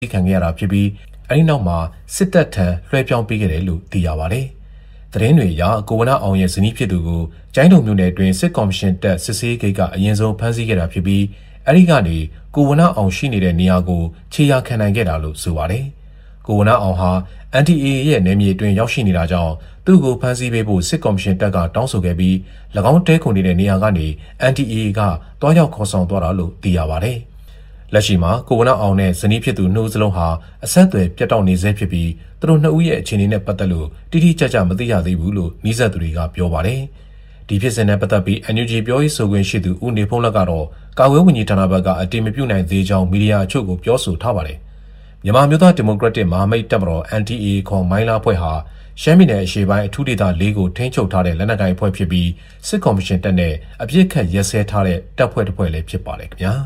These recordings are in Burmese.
ခံခဲ့ရတာဖြစ်ပြီးအဲဒီနောက်မှာစစ်တပ်ထံလွှဲပြောင်းပေးခဲ့တယ်လို့သိရပါတယ်။သတင်းတွေအရကိုဝနအောင်ရဲ့ဇနီးဖြစ်သူကိုကျိုင်းတုံမြို့နယ်အတွင်းစစ်ကော်မရှင်တပ်စစ်ဆေးဂိတ်ကအရင်ဆုံးဖမ်းဆီးခဲ့တာဖြစ်ပြီးအဲဒီကနေကိုဝနအောင်ရှိနေတဲ့နေရာကိုခြေရာခံနိုင်ခဲ့တာလို့ဆိုပါတယ်။ကိုဝနအောင်ဟာ NTA ရဲ့နယ်မြေအတွင်းရောက်ရှိနေတာကြောင့်သူ့ကိုဖမ်းဆီးပေးဖို့စစ်ကော်မရှင်တပ်ကတောင်းဆိုခဲ့ပြီး၎င်းတဲခုန်နေတဲ့နေရာကနေ NTA ကတွားရောက်ခေါ်ဆောင်သွားတာလို့သိရပါတယ်။လက်ရှိမှာကိုဝနအောင်နဲ့ဇနီးဖြစ်သူနှုတ်စလုံးဟာအဆက်အသွယ်ပြတ်တောက်နေဆဲဖြစ်ပြီးသူတို့နှစ်ဦးရဲ့အခြေအနေနဲ့ပတ်သက်လို့တိတိကျကျမသိရသေးဘူးလို့နှီးဆက်သူတွေကပြောပါတယ်။ဒီဖြစ်စဉ်နဲ့ပတ်သက်ပြီး NUG ပြောရေးဆိုခွင့်ရှိသူဦးနေဖုံးလက်ကတော့ကာကွယ်ဝန်ကြီးဌာနဘက်ကအတည်မပြုနိုင်သေးကြောင်းမီဒီယာအချို့ကိုပြောဆိုထားပါတယ်။မြန်မာမျိုးသားဒီမိုကရက်တစ်မဟာမိတ်တပ်မတော် NTA ခေါ်မိုင်းလာဖွဲ့ဟာရှမ်းပြည်နယ်အရှေ့ပိုင်းအထူးဒေသ၄ကိုထိန်းချုပ်ထားတဲ့လက်နက်ကိုင်အဖွဲ့ဖြစ်ပြီးစစ်ကော်မရှင်တပ်နဲ့အပြစ်ခတ်ရက်စဲထားတဲ့တပ်ဖွဲ့တစ်ဖွဲ့လည်းဖြစ်ပါတယ်ခင်ဗျာ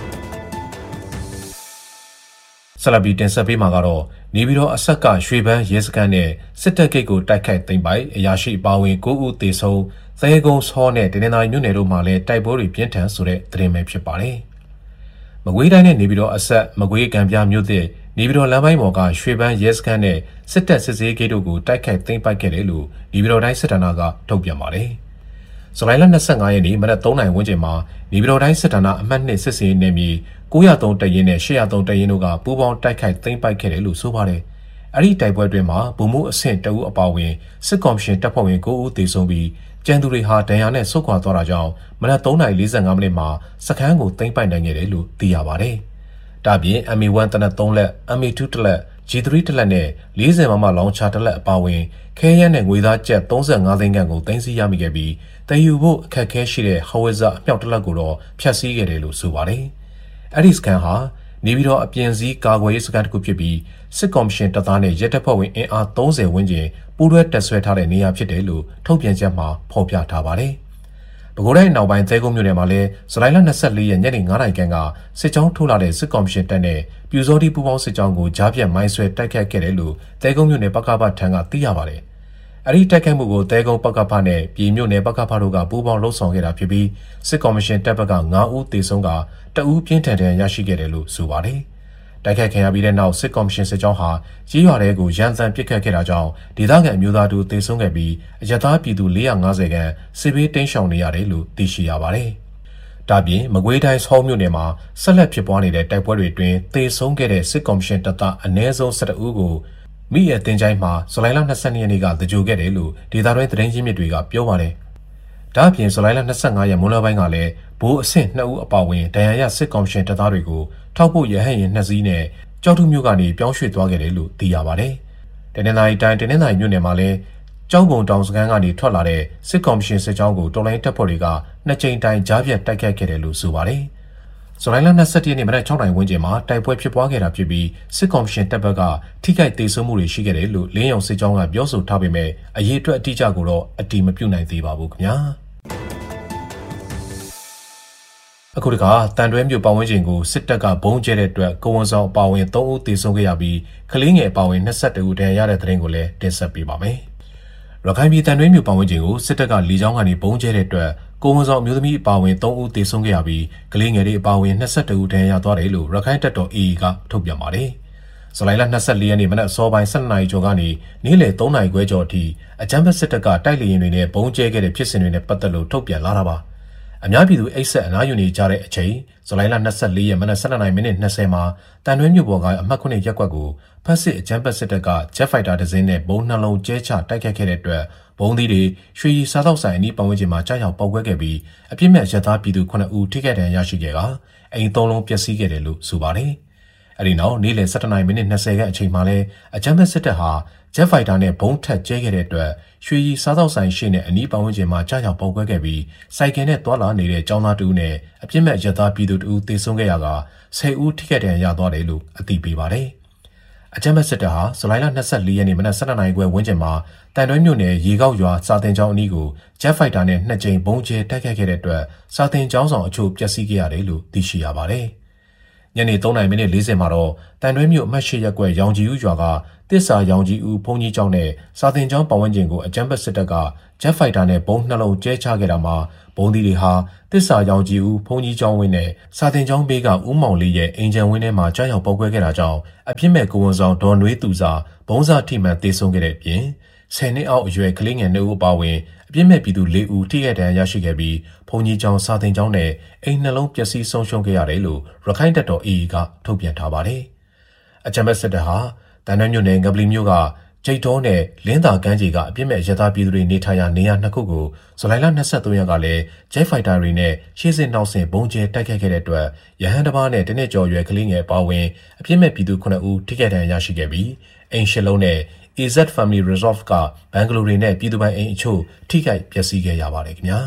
ဆလဘီတင်ဆက်ပေးမှာကတော့နေပြည်တော်အဆက်ကရွှေဘန်းရဲစခန်းနဲ့စစ်တပ်ဂိတ်ကိုတိုက်ခိုက်သိမ်းပိုက်အရာရှိအပါအဝင်9ဦးသေဆုံးသဲကုန်းဆောနဲ့တနင်္သာရီမြို့နယ်တို့မှာလည်းတိုက်ပွဲတွေပြင်းထန်ဆိုတဲ့သတင်းပဲဖြစ်ပါတယ်မကွေးတိုင်းနဲ့နေပြည်တော်အဆက်မကွေးကံပြမြို့သစ်နေပြည်တော်လမ်းပိုင်းပေါ်ကရွှေဘန်းရဲစခန်းနဲ့စစ်တပ်စစ်ဆေးဂိတ်တို့ကိုတိုက်ခိုက်သိမ်းပိုက်ခဲ့တယ်လို့နေပြည်တော်တိုင်းစစ်ဌာနကထုတ်ပြန်ပါတယ်။ဇူလိုင်လ25ရက်နေ့မနက်3:00နာရီဝန်းကျင်မှာနေပြည်တော်တိုင်းစစ်ဌာနအမှတ်2စစ်ဆေးနယ်မြေ903တရင်နဲ့803တရင်တို့ကပူးပေါင်းတိုက်ခိုက်သိမ်းပိုက်ခဲ့တယ်လို့ဆိုပါတယ်။အဲဒီတိုက်ပွဲတွင်မှာဗိုလ်မှူးအဆင့်တအုပ်အပါအဝင်စစ်ကော်မရှင်တပ်ဖွဲ့ဝင်9ဦးသေဆုံးပြီးကျန်သူတွေဟာဒဏ်ရာနဲ့ဆုတ်ခွာသွားတာကြောင့်မနက်3:45မိနစ်မှာစခန်းကိုသိမ်းပိုက်နိုင်ခဲ့တယ်လို့သိရပါတယ်။ဒါပြင် MA1 တနက်3လက် MA2 တလက် G3 တလက်နဲ့40မမလောင်ချတလက်အပါအဝင်ခဲယမ်းနဲ့ငွေသားကျပ်35သိန်းခန့်ကိုသိမ်းဆည်းရမိခဲ့ပြီးတည်ယူဖို့အခက်အခဲရှိတဲ့ဟဝဇအမြောက်တလက်ကိုတော့ဖျက်ဆီးခဲ့တယ်လို့ဆိုပါတယ်။အဲဒီစခန်းဟာနေပြည်တော်အပြင်စည်းကာကွယ်ရေးစခန်းတစ်ခုဖြစ်ပြီးစစ်ကော်မရှင်တပ်သားနဲ့ရဲတပ်ဖွဲ့ဝင်အင်အား30ဝန်းကျင်ပူးတွဲတပ်ဆွဲထားတဲ့နေရာဖြစ်တယ်လို့ထုတ်ပြန်ချက်မှာဖော်ပြထားပါတယ်။ပဲခူးတိုင်းနောက်ပိုင်းသဲကုန်းမြို့နယ်မှာလည်းဇူလိုင်လ24ရက်ညနေ9:00နာရီခန့်ကစစ်ကြောင်းထိုးလာတဲ့စစ်ကော်မရှင်တပ်နဲ့ပြူစောတိပူးပေါင်းစစ်ကြောင်းကိုကြားပြတ်မိုင်းဆွဲတိုက်ခိုက်ခဲ့တယ်လို့သဲကုန်းမြို့နယ်ပကဖထံကသိရပါတယ်။အဲဒီတိုက်ခိုက်မှုကိုသဲကုန်းပကဖနဲ့ပြည်မြို့နယ်ပကဖတို့ကပူးပေါင်းလှုပ်ဆောင်ခဲ့တာဖြစ်ပြီးစစ်ကော်မရှင်တပ်ဘက်က9ဦးသေဆုံးကတအူးပြင်းထန်တဲ့ရရှိခဲ့တယ်လို့ဆိုပါတယ်။တိုက်ခိုက်ခံရပြီးတဲ့နောက်စစ်ကော်မရှင်စစ်ကြောင်းဟာကြေးရွာတွေကိုရန်စံပစ်ခတ်ခဲ့တာကြောင့်ဒေသခံအမျိုးသားတို့သေဆုံးခဲ့ပြီးအရက်သားပြည်သူ450ခန့်စစ်ဘေးတိမ်းရှောင်နေရတယ်လို့သိရှိရပါတယ်။ဒါပြင်မကွေးတိုင်းဆောင်းမြို့နယ်မှာဆက်လက်ဖြစ်ပွားနေတဲ့တိုက်ပွဲတွေအတွင်းသေဆုံးခဲ့တဲ့စစ်ကော်မရှင်တပ်သားအနည်းဆုံး12ဦးကိုမိရဲ့တင်ချိုင်းမှာဇူလိုင်လ22ရက်နေ့ကတကြိုခဲ့တယ်လို့ဒေသတွင်းသတင်းရင်းမြစ်တွေကပြောပါတယ်။ဒါ့အပြင်ဇူလိုင်လ25ရက်မွန်းလွဲပိုင်းကလည်းဘိုးအဆင့်2ဦးအပါအဝင်ဒဏ်ရာရစစ်ကော်မရှင်တပ်သားတွေကိုထောက်ပို့ရဟတ်ယာဉ်2စီးနဲ့ကြောက်ထုမြို့ကနေပြောင်းရွှေ့သွားခဲ့တယ်လို့သိရပါတယ်။တနင်္သာရီတိုင်းတနင်္သာရီမြို့နယ်မှာလည်းကျောင်းပုံတောင်စခန်းကနေထွက်လာတဲ့စစ်ကော်မရှင်စစ်ကြောင်းကိုတော်လိုင်းတပ်ဖွဲ့တွေက2ကြိမ်တိုင်ကြားပြတ်တိုက်ခိုက်ခဲ့တယ်လို့ဆိုပါတယ်။ဇူလိုင်လ21ရက်နေ့မနက်6:00နာရီဝန်းကျင်မှာတိုက်ပွဲဖြစ်ပွားခဲ့တာဖြစ်ပြီးစစ်ကော်မရှင်တပ်ဘက်ကထိခိုက်ဒေဆုံးမှုတွေရှိခဲ့တယ်လို့လင်းရုံစစ်ကြောင်းကပြောဆိုထားပေမဲ့အရေးအတွက်အတိအကျကိုတော့အတည်မပြုနိုင်သေးပါဘူးခင်ဗျာ။အခုတခါတန်တွဲမြို့ပတ်ဝန်းကျင်ကိုစစ်တပ်ကဘုံကျဲတဲ့အတွက်ကိုဝန်ဆောင်အပါအဝင်3ဦးသေဆုံးခဲ့ရပြီးကလေးငယ်အပါအဝင်22ဦးဒဏ်ရာရတဲ့တဲ့ရင်ကိုလည်းတင်ဆက်ပေးပါမယ်။ရခိုင်ပြည်တန်တွဲမြို့ပတ်ဝန်းကျင်ကိုစစ်တပ်ကလေကြောင်းကနေဘုံကျဲတဲ့အတွက်ကိုဝန်ဆောင်အမျိုးသမီးအပါအဝင်3ဦးသေဆုံးခဲ့ရပြီးကလေးငယ်တွေအပါအဝင်22ဦးဒဏ်ရာရသွားတယ်လို့ရခိုင်တပ်တော် AA ကထုတ်ပြန်ပါတယ်။ဇူလိုင်လ24ရက်နေ့မနက်စောပိုင်း12နာရီကျော်ကနေနေ့လယ်3နာရီခွဲကျော်အထိအကြမ်းဖက်စစ်တပ်ကတိုက်လေယာဉ်တွေနဲ့ဘုံကျဲခဲ့တဲ့ဖြစ်စဉ်တွေနဲ့ပတ်သက်လို့ထုတ်ပြန်လာတာပါ။အများပြည်သူအိတ်ဆက်အနားယူနေကြတဲ့အချိန်ဇူလိုင်လ24ရက်မနက်12:20မှာတန်တွဲမြို့ပေါ်ကအမှတ်9ရပ်ကွက်ကိုဖက်စစ်အကြမ်းဖက်စစ်တပ်ကဂျက်ဖိုက်တာတစ်စင်းနဲ့ဘုံနှလုံးကျဲချတိုက်ခိုက်ခဲ့တဲ့အတွက်ဘုံသီးတွေရွှေရီစားသောက်ဆိုင်အနီးပတ်ဝန်းကျင်မှာကြားရောက်ပေါက်ကွဲခဲ့ပြီးအပြစ်မဲ့ရသားပြည်သူ9ဦးထိခိုက်ဒဏ်ရာရရှိခဲ့ကအိမ်3လုံးပျက်စီးခဲ့တယ်လို့ဆိုပါတယ်။အဲဒီနောက်နေ့လယ်17:20ခန့်အချိန်မှာလဲအကြမ်းဖက်စစ်တပ်ဟာဂျက်ဖိုက်တာနဲ့ဘုံထက်ကျဲခဲ့တဲ့အတွက်ရွှေရီစားသောက်ဆိုင်ရှိတဲ့အနီးပတ်ဝန်းကျင်မှာကြားရောက်ပေါက်ကွဲခဲ့ပြီးစိုက်ကယ်နဲ့တွာလာနေတဲ့ကျောင်းသားတူနဲ့အပြစ်မဲ့ရသားပြည်သူ2ဦးသေဆုံးခဲ့ရက10ဦးထိခိုက်ဒဏ်ရာရသွားတယ်လို့အသိပေးပါတယ်။အကြမ်းဖက်စစ်တပ်ဟာဇူလိုင်လ24ရက်နေ့မနက်12:00နာရီခွဲဝန်းကျင်မှာတန်တွဲမြို့နယ်ရေကောက်ရွာစာတင်ကျောင်းအနီးကိုဂျက်ဖိုက်တာနဲ့2ကြိမ်ဘုံကျဲတိုက်ခိုက်ခဲ့တဲ့အတွက်စာတင်ကျောင်းဆောင်အချို့ပျက်စီးခဲ့ရတယ်လို့သိရှိရပါတယ်။ညနေ3:40မှာတော့တန်တွဲမြို့အမှတ်8ရပ်ကွက်ရောင်ကြီးဦးရွာကတစ္ဆာရောင်ကြီးဦးဘုံကြီးကျောင်းနဲ့စာသင်ကျောင်းပတ်ဝန်းကျင်ကိုအကြမ်းဖက်စစ်တပ်ကဂျက်ဖိုက်တာနဲ့ဘုံနှလုံးကျဲချခဲ့တာမှာဘုံသီးတွေဟာတစ္ဆာရောင်ကြီးဦးဘုံကြီးကျောင်းဝင်းနဲ့စာသင်ကျောင်းဘေးကဦးမောင်လေးရဲ့အိမ်ခြံဝင်းထဲမှာကြားရောက်ပေါက်ကွဲခဲ့တာကြောင့်အပြစ်မဲ့ကိုဝန်ဆောင်ဒေါ်နွေးသူစာဘုံစာထိမှန်သေဆုံးခဲ့တဲ့အပြင်10 နှစ်အောက်အရွယ်ကလေးငယ်2ဦးပါဝင်အပြစ်မဲ့ပြည်သူ4ဦးထိခိုက်ဒဏ်ရာရရှိခဲ့ပြီးဘုံကြီးကျောင်းစာသင်ကျောင်းနဲ့အိမ်နှလုံးပျက်စီးဆုံးရှုံးခဲ့ရတယ်လို့ရခိုင်တပ်တော် AA ကထုတ်ပြန်ထားပါတယ်။အကြမ်းဖက်စစ်တပ်ဟာတန်တွဲမြို့နယ်ငပလီမြို့ကကျိတ်တော်နဲ့လင်းသာကမ်းခြေကအပြစ်မဲ့ရသပြည်သူတွေနေထိုင်ရာနေရာ2ခုကိုဇူလိုင်လ23ရက်ကလည်းဂျက်ဖိုက်တာတွေနဲ့ရှေ့စစ်နောက်ဆင်ဘုံကျဲတိုက်ခိုက်ခဲ့တဲ့အတွက်ရဟန်းတစ်ပါးနဲ့တနစ်ကျော်ရွယ်ကလေးငယ်ပါဝင်အပြစ်မဲ့ပြည်သူ9ဦးထိခိုက်ဒဏ်ရာရရှိခဲ့ပြီးအိမ်8လုံးနဲ့ AZ Family Resort ကဘန်ဂလိုရီနဲ့ပြည်သူပိုင်အိမ်အချို့ထိခိုက်ပျက်စီးခဲ့ရပါတယ်ခင်ဗျာ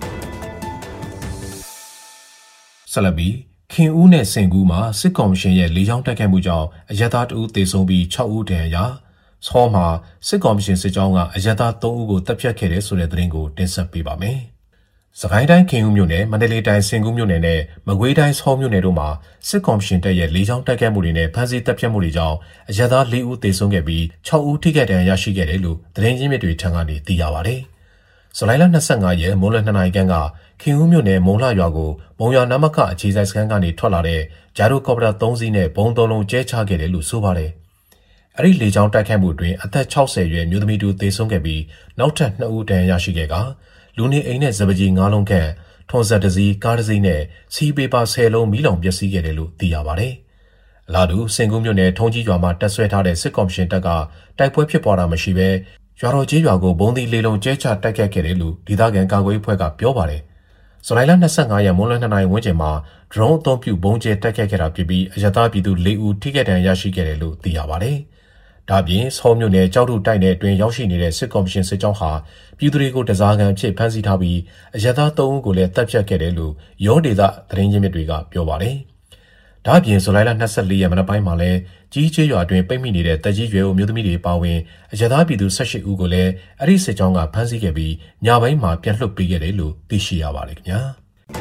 ဆလဘီခင်ဦးနဲ့စင်ကူးမှာစစ်ကောင်ရှင်ရဲ့လေကြောင်းတိုက်ခိုက်မှုကြောင့်အရက်သား2ဦးသေဆုံးပြီး6ဦးဒဏ်ရာဆောမှာစစ်ကောင်ရှင်စစ်ကြောင်းကအရက်သား3ဦးကိုတပ်ဖြတ်ခဲ့တဲ့ဆိုတဲ့သတင်းကိုတင်ဆက်ပေးပါမယ်။စကိုင်းတိုင်းခင်ဦးမြို့နယ်မန္တလေးတိုင်းစင်ကူးမြို့နယ်နဲ့မကွေးတိုင်းဆောမြို့နယ်တို့မှာစစ်ကောင်ရှင်တပ်ရဲ့လေကြောင်းတိုက်ခိုက်မှုတွေနဲ့ဖမ်းဆီးတပ်ဖြတ်မှုတွေကြောင့်အရက်သား4ဦးသေဆုံးခဲ့ပြီး6ဦးထိခိုက်ဒဏ်ရာရရှိခဲ့တယ်လို့သတင်းရင်းမြစ်တွေထံကနေသိရပါဗျ။ဇူလိုင်လ25ရက်မိုးလယ်2နာရီခန့်ကခင်ဦးမြို့နယ်မုံလှရွာကိုမုံရွာနမခအခြေစိုက်စခန်းကနေထွက်လာတဲ့ဂျာဒိုကော်ပတာ3စီးနဲ့ဘုံ3လုံးကျဲချခဲ့တယ်လို့ဆိုပါတယ်။အဲ့ဒီလေကြောင်းတိုက်ခိုက်မှုအတွင်းအသက်60ရွယ်မျိုးသမီးတို့သေဆုံးခဲ့ပြီးနောက်ထပ်2ဦးဒဏ်ရာရရှိခဲ့ကလူနေအိမ်နဲ့စပကြီး9လုံးခန့်ထွန်ဆက်တစ်စီးကားတစ်စီးနဲ့စီးပေပါ10လုံးမီးလောင်ပျက်စီးခဲ့တယ်လို့သိရပါတယ်။အလားတူစင်ကူးမြို့နယ်ထုံးကြီးရွာမှာတပ်ဆွဲထားတဲ့စစ်ကော်မရှင်တပ်ကတိုက်ပွဲဖြစ်ပွားတာမရှိဘဲရွာတော်ကြီးရွာကိုဘုံသီးလေးလုံးကျဲချတိုက်ခိုက်ခဲ့တယ်လို့ဒေသခံကာကွယ်ရေးအဖွဲ့ကပြောပါတယ်။ဇူလိုင်လ25ရက်မိုးလယ်2နာရီဝန်းကျင်မှာဒရုန်းအသုံးပြုဘုံကျဲတိုက်ခိုက်ခဲ့တာဖြစ်ပြီးအရသာပြည်သူ4ဦးထိခိုက်ဒဏ်ရာရရှိခဲ့တယ်လို့သိရပါတယ်။ဒါ့အပြင်ဆောမြို့နယ်ကြောက်ထုတိုက်နယ်အတွင်းရောက်ရှိနေတဲ့စစ်ကော်မရှင်စစ်ကြောင်းဟာပြည်သူတွေကိုတစားကန်ဖြစ်ဖမ်းဆီးထားပြီးအရသာ3ဦးကိုလည်းတပ်ဖြတ်ခဲ့တယ်လို့ရောဒေသသတင်းရင်းမြစ်တွေကပြောပါတယ်။ဒါ့အပြင်ဇူလိုင်လ24ရက်မနက်ပိုင်းမှာလည်းကြီးကျေးရွာအတွင်းပိတ်မိနေတဲ့တပ်ကြီးရွယ်အမျိုးသမီးတွေပါဝင်အရသာပြည်သူ18ဦးကိုလည်းအဲ့ဒီစစ်ကြောင်းကဖမ်းဆီးခဲ့ပြီးညပိုင်းမှာပြန်လွှတ်ပေးခဲ့တယ်လို့သိရှိရပါတယ်ခင်ဗျာ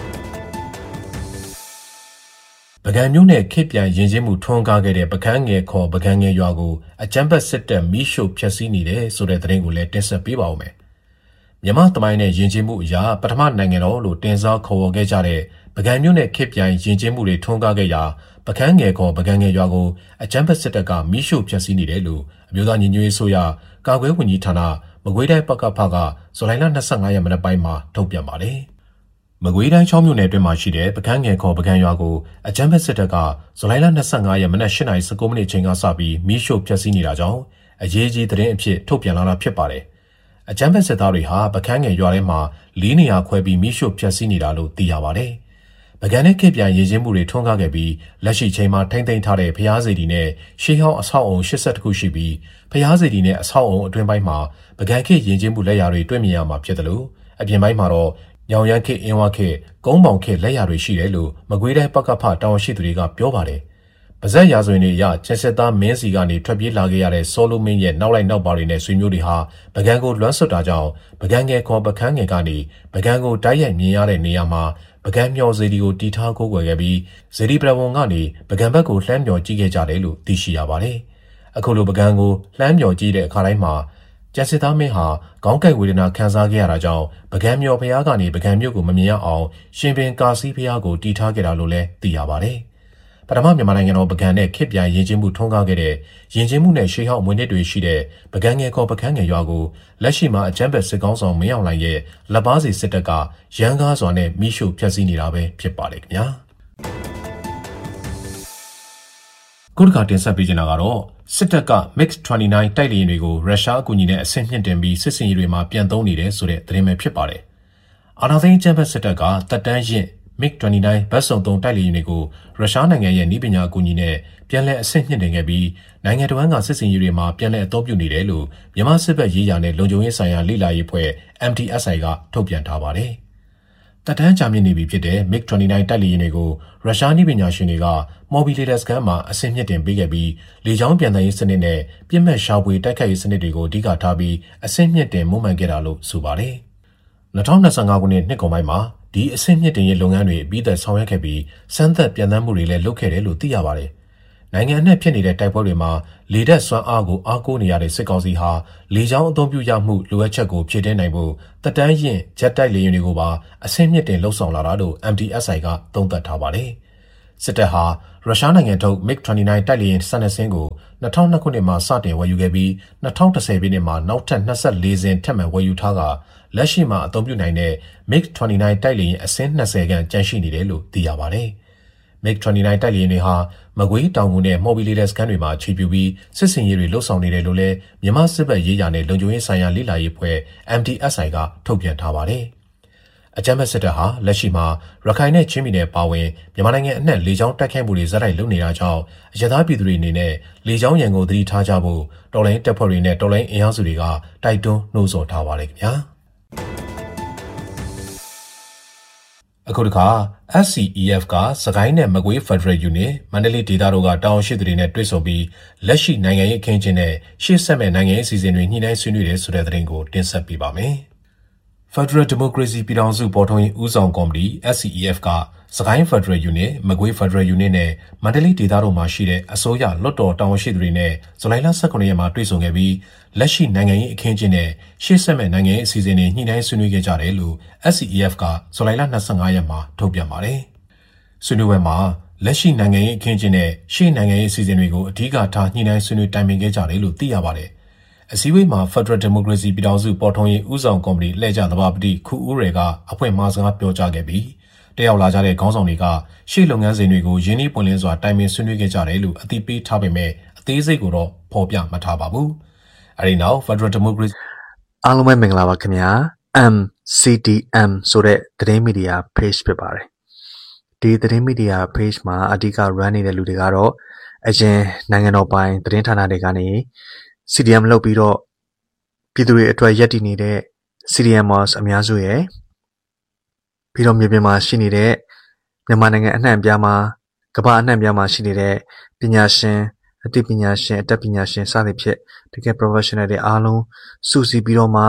ပကံမျိုးနဲ့ခေပြန်ရင်ချင်းမှုထွန်းကားခဲ့တဲ့ပကန်းငယ်ခေါ်ပကန်းငယ်ရွာကိုအကြမ်းဖက်စစ်တပ်မီးရှို့ဖျက်ဆီးနေတယ်ဆိုတဲ့သတင်းကိုလည်းတင်ဆက်ပေးပါဦးမယ်မြန်မာသမိုင်းနဲ့ရင်ချင်းမှုအရာပထမနိုင်ငံတော်လို့တင်စားခေါ်ဝေါ်ခဲ့ကြတဲ့ပကံမျိုးနဲ့ခေပြန်ရင်ချင်းမှုတွေထွန်းကားခဲ့ရာပကန်းငယ်ခေါ်ပကန်းငယ်ရွာကိုအကြမ်းဖက်စစ်တပ်ကမီးရှို့ဖျက်ဆီးနေတယ်လို့အမျိုးသားညီညွတ်ရေးဆိုရကာကွယ်ဝင်ကြီးဌာနမကွေးတိုင်းပကဖကဇူလိုင်လ25ရက်မနက်ပိုင်းမှာထုတ်ပြန်ပါတယ်။မကွေးတိုင်း6မြို့နယ်အတွင်းမှာရှိတဲ့ပကန်းငယ်ခေါ်ပကန်းရွာကိုအကြမ်းဖက်စစ်တပ်ကဇူလိုင်လ25ရက်မနက်8:19 မိနစ်ချိန်ကစပြီးမီးရှို့ဖျက်ဆီးနေတာကြောင့်အရေးကြီးသတင်းအဖြစ်ထုတ်ပြန်လာတာဖြစ်ပါတယ်။အကြမ်းဖက်စစ်သားတွေဟာပကန်းငယ်ရွာထဲမှာ4နေရာခွဲပြီးမီးရှို့ဖျက်ဆီးနေတာလို့သိရပါတယ်။ပကံနဲ့ခေပြန်ရည်ချင်းမှုတွေထွန်းကားခဲ့ပြီးလက်ရှိချိန်မှာထိမ့်သိမ်းထားတဲ့ဖျားစီတီနဲ့ရှေးဟောင်းအဆောက်အုံ82ခုရှိပြီးဖျားစီတီနဲ့အဆောက်အုံအတွင်းပိုင်းမှာပကံခေရည်ချင်းမှုလက်ရာတွေတွေ့မြင်ရမှာဖြစ်တယ်လို့အပြင်ပိုင်းမှာတော့ညောင်ရမ်းခေအင်းဝခေကုန်းပေါင်ခေလက်ရာတွေရှိတယ်လို့မကွေးတိုင်းပကဖတာဝန်ရှိသူတွေကပြောပါတယ်။ပါဇက်ရာဇဝင်တွေအရချက်စစ်သားမင်းစီကနေထွက်ပြေးလာခဲ့ရတဲ့စောလိုမင်းရဲ့နောက်လိုက်နောက်ပါတွေနဲ့ဆွေမျိုးတွေဟာပကံကိုလွှမ်းဆွတ်တာကြောင့်ပကံငယ်ခေါ်ပကန်းငယ်ကနေပကံကိုတိုက်ရိုက်မြင်ရတဲ့နေရာမှာပကံမျောစေတီကိုတီထားကိုးကွယ်ခဲ့ပြီးစေတီပရဝုံကနေပကံဘက်ကိုလှမ်းမျောကြည့်ခဲ့ကြတယ်လို့သိရှိရပါတယ်။အခုလိုပကံကိုလှမ်းမျောကြည့်တဲ့အခါတိုင်းမှာကျန်စစ်သားမင်းဟာခေါင်းကိုက်ဝေဒနာခံစားခဲ့ရတာကြောင့်ပကံမျောဖျားကနေပကံမြို့ကိုမမြင်ရအောင်ရှင်ပင်ကာစီဖျားကိုတီထားခဲ့တာလို့လည်းသိရပါတယ်။ပထမမြန်မာနိုင်ငံတော်ပကံနဲ့ခေပြန်ရင်ချင်းမှုထွန်းကားခဲ့တဲ့ရင်ချင်းမှုနဲ့ရှေးဟောင်းအမွေနှစ်တွေရှိတဲ့ပကံငယ်ခေါ်ပကန်းငယ်ရွာကိုလက်ရှိမှာအကြမ်းဖက်စစ်ကောင်းဆောင်မင်းအောင်လှိုင်ရဲ့လက်ပါစီစစ်တပ်ကရန်ကားစွာနဲ့မိရှုဖျက်ဆီးနေတာပဲဖြစ်ပါတယ်ခင်ဗျာခုတစ်ခါတင်ဆက်ပေးချင်တာကတော့စစ်တပ်က MiG-29 တိုက်လေယာဉ်တွေကိုရုရှားအကူအညီနဲ့အဆင့်မြင့်တင်ပြီးစစ်စင်ရေးတွေမှာပြန်သုံးနေတယ်ဆိုတဲ့သတင်းပဲဖြစ်ပါတယ်အာဏာသိမ်းအကြမ်းဖက်စစ်တပ်ကတပ်တန်းရင့်MiG-29 ဘတ်စုံ3တိုက်လေယာဉ်တွေကိုရုရှားနိုင်ငံရဲ့နည်းပညာအကူအညီနဲ့ပြန်လည်အဆင့်မြင့်တင်ခဲ့ပြီးနိုင်ငံတော်ကစစ်စင်ရေးတွေမှာပြန်လည်အသုံးပြုနေတယ်လို့မြန်မာစစ်ဘက်ရေးရာနဲ့လုံခြုံရေးဆိုင်ရာလေ့လာရေးအဖွဲ့ MTSI ကထုတ်ပြန်ထားပါတယ်။တပ်တန်းကြာမြင့်နေပြီဖြစ်တဲ့ MiG-29 တိုက်လေယာဉ်တွေကိုရုရှားနည်းပညာရှင်တွေကမော်ဘီလေတာစကန်မှာအဆင့်မြင့်တင်ပေးခဲ့ပြီးလေကြောင်းပြန်တမ်းရေးစနစ်နဲ့ပြစ်မှတ်ရှာဖွေတိုက်ခိုက်ရေးစနစ်တွေကိုအဓိကထားပြီးအဆင့်မြင့်တင်မွမ်းမံခဲ့တာလို့ဆိုပါတယ်။2025ခုနှစ်နှစ်ကုန်ပိုင်းမှာဒီအဆင့်မြင့်တင်ရေးလုပ်ငန်းတွေပြီးသက်ဆောင်ရွက်ခဲ့ပြီးစမ်းသပ်ပြန်တမ်းမှုတွေလည်းလုပ်ခဲ့တယ်လို့သိရပါတယ်။နိုင်ငံအနှံ့ဖြစ်နေတဲ့တိုက်ပွဲတွေမှာလေတပ်စွမ်းအားကိုအားကိုးနေရတဲ့စစ်ကောင်စီဟာလေကြောင်းအသုံးပြုရမှုလိုအပ်ချက်ကိုဖြည့်တင်းနိုင်ဖို့တပ်တန်းရင်ဂျက်တိုက်လေယာဉ်တွေကိုပါအဆင့်မြင့်တင်လှုပ်ဆောင်လာတာလို့ MTSI ကသုံးသပ်ထားပါတယ်။စစ်တပ်ဟာရုရှားနိုင်ငံထုတ် MiG-29 တိုက်လေယာဉ်12စင်းကို2002ခုနှစ်မှာစတင်ဝယ်ယူခဲ့ပြီး2010ပြည့်နှစ်မှာနောက်ထပ်24စင်းထပ်မံဝယ်ယူထားကလက်ရှိမှာအသုံးပြုနိုင်တဲ့ MiG-29 တိုက်လေယာဉ်အစင်း20ခန့်ကျန်ရှိနေတယ်လို့သိရပါတယ်။ MiG-29 တိုက်လေယာဉ်တွေဟာမကွေးတောင်ငူနဲ့မော်ဘီလီလက်စခန်းတွေမှာခြေပြုပြီးစစ်စင်ရေးတွေလှုပ်ဆောင်နေတယ်လို့လည်းမြန်မာစစ်ဘက်ရေးရာနဲ့လုံခြုံရေးဆိုင်ရာလေ့လာရေးအဖွဲ့ MTSI ကထုတ်ပြန်ထားပါတယ်။အကြမ်းဖက်စစ်တပ်ဟာလက်ရှိမှာရခိုင်နဲ့ချင်းပြည်နယ်ပါဝင်မြန်မာနိုင်ငံအနှံ့လေကြောင်းတိုက်ခိုက်မှုတွေဇက်တိုက်လုပ်နေတာကြောင့်အရသာပြည်သူတွေအနေနဲ့လေကြောင်းရန်ကိုသတိထားကြဖို့တော်လိုင်းတပ်ဖွဲ့တွေနဲ့တော်လိုင်းအင်အားစုတွေကတိုက်တွန်းနှိုးဆော်ထားပါတယ်ခင်ဗျာ။အခုတခါ SCEF ကစကိုင်းနဲ့မကွေး Federal Unit မန္တလေးဒေသတို့ကတာဝန်ရှိသူတွေနဲ့တွေ့ဆုံပြီးလက်ရှိနိုင်ငံရေးအခင်းအကျင်းနဲ့ရှေ့ဆက်မဲ့နိုင်ငံရေးအစီအစဉ်တွေညှိနှိုင်းဆွေးနွေးတယ်ဆိုတဲ့သတင်းကိုတင်ဆက်ပေးပါမယ်။ Federal Democracy ပြည်ထောင်စုပေါ်ထွန်းရေးဦးဆောင်ကော်မတီ SCEF ကစကိုင်း Federal Unit မကွေး Federal Unit နဲ့မန္တလေးဒေသတို့မှာရှိတဲ့အစိုးရလွှတ်တော်တာဝန်ရှိသူတွေနဲ့ဇူလိုင်လ18ရက်မှာတွေ့ဆုံခဲ့ပြီးလက်ရှိနိုင်ငံရေးအခင်းအကျင်းနဲ့ရှေ့ဆက်မဲ့နိုင်ငံရေးအစီအစဉ်တွေညှိနှိုင်းဆွေးနွေးခဲ့ကြတယ်လို့ SCEF ကဇူလိုင်လ25ရက်မှာထုတ်ပြန်ပါတယ်။ဆွေးနွေးပွဲမှာလက်ရှိနိုင်ငံရေးအခင်းအကျင်းနဲ့ရှေ့နိုင်ငံရေးအစီအစဉ်တွေကိုအဓိကထားညှိနှိုင်းဆွေးနွေးတိုင်ပင်ခဲ့ကြတယ်လို့သိရပါတယ်။အစည်းအဝေးမှာ Federal Democracy ပြည်ထောင်စုပေါ်ထွန်းရေးဦးဆောင်ကော်မတီလှည့်ကျသဘာပတိခူဦးရယ်ကအဖွင့်မှာစကားပြောကြားခဲ့ပြီးတက်ရောက်လာကြတဲ့ခေါင်းဆောင်တွေကရှေ့လုပ်ငန်းစဉ်တွေကိုရင်းနှီးပွင့်လင်းစွာတိုင်ပင်ဆွေးနွေးခဲ့ကြတယ်လို့အသိပေးထားပေမဲ့အသေးစိတ်ကိုတော့ဖော်ပြမထားပါဘူး။အဲဒီနောက် Federal Democracy အားလုံးပဲမင်္ဂလာပါခင်ဗျာ MCDM ဆိုတဲ့သတင်းမီဒီယာ page ဖြစ်ပါတယ်ဒီသတင်းမီဒီယာ page မှာအဓိက run နေတဲ့လူတွေကတော့အရင်နိုင်ငံတော်ပိုင်သတင်းဌာနတွေကနေ CDM လုပ်ပြီးတော့ပြည်သူတွေအတွက်ရည်တည်နေတဲ့ CDMers အများစုရဲ့ပြီးတော့မြေပြင်မှာရှိနေတဲ့မြန်မာနိုင်ငံအနှံ့အပြားမှာကမ္ဘာအနှံ့အပြားမှာရှိနေတဲ့ပညာရှင်အသိပညာရှင်အတတ်ပညာရှင်စသဖြင့်တကယ် professional တွေအားလုံးစုစည်းပြီးတော့မှ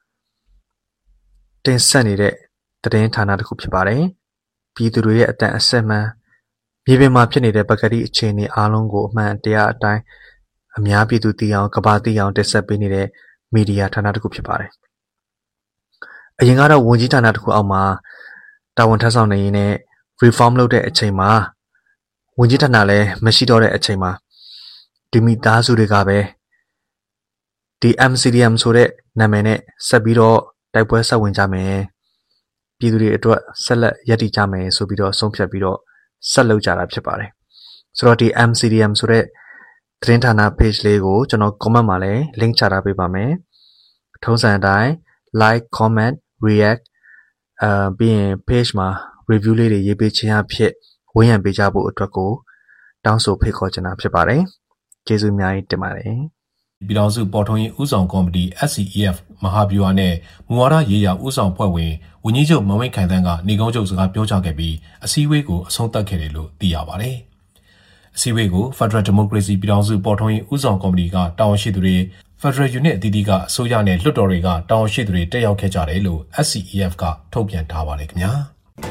တင်ဆက်နေတဲ့သတင်းဌာနတစ်ခုဖြစ်ပါတယ်ပြည်သူတွေရဲ့အတန်အဆက်မှန်မြေပြင်မှာဖြစ်နေတဲ့ပကတိအခြေအနေအားလုံးကိုအမှန်တရားအတိုင်းအများပြည်သူသိအောင်ကမ္ဘာသိအောင်တင်ဆက်ပေးနေတဲ့မီဒီယာဌာနတစ်ခုဖြစ်ပါတယ်အရင်ကတော့ဝန်ကြီးဌာနတစ်ခုအောက်မှာတာဝန်ထမ်းဆောင်နေရင်းနဲ့ reform လုပ်တဲ့အချိန်မှာဝန်ကြီးဌာနလည်းမရှိတော့တဲ့အချိန်မှာဒီမိသားစုတွေကပဲဒီ MCDM ဆိုတဲ့နာမည်နဲ့ဆက်ပြီးတော့တိုက်ပွဲဆက်ဝင်ကြမယ်ပြည်သူတွေအတွက်ဆက်လက်ရည်တည်ကြမယ်ဆိုပြီးတော့ဆုံးဖြတ်ပြီးတော့ဆက်လုပ်ကြတာဖြစ်ပါတယ်ဆိုတော့ဒီ MCDM ဆိုတဲ့သတင်းဌာန page လေးကိုကျွန်တော် comment မှာလည်း link ချထားပေးပါမယ်ထုံးစံအတိုင်း like comment react ပြီးရင် page မှာ review လေးတွေရေးပေးခြင်းအဖြစ်ဝန်းရံပေးကြဖို့အတွက်ကိုတောင်းဆိုဖိတ်ခေါ်ချင်တာဖြစ်ပါတယ်ကျေးဇူးအများကြီးတင်ပါတယ်ပြည်ထောင်စုပေါ်ထွန်းရေးဦးဆောင်ကော်မတီ SCEF မဟာဗျူဟာနဲ့မူဝါဒရေးရာဦးဆောင်ဖွဲ့ဝင်ဝန်ကြီးချုပ်မဝင်းခိုင်တန်းကနေကုန်းချုပ်စကားပြောကြားခဲ့ပြီးအစည်းအဝေးကိုအဆုံးသတ်ခဲ့တယ်လို့သိရပါတယ်။အစည်းအဝေးကို Federal Democracy ပြည်ထောင်စုပေါ်ထွန်းရေးဦးဆောင်ကော်မတီကတာဝန်ရှိသူတွေ Federal Unit အသီးသီးကအစိုးရနဲ့လွှတ်တော်တွေကတာဝန်ရှိသူတွေတက်ရောက်ခဲ့ကြတယ်လို့ SCEF ကထုတ်ပြန်ထားပါတယ်ခင်ဗျာ။